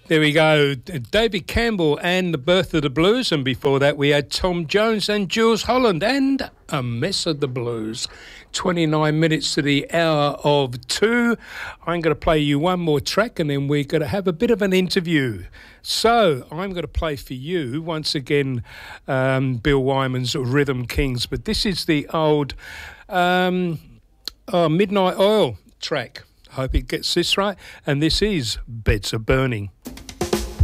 There we go. David Campbell and the Birth of the Blues. And before that, we had Tom Jones and Jules Holland and A Mess of the Blues. 29 minutes to the hour of 2. I'm going to play you one more track and then we're going to have a bit of an interview. So I'm going to play for you, once again, Bill Wyman's Rhythm Kings. But this is the old Midnight Oil track. Hope it gets this right. And this is Beds Are Burning.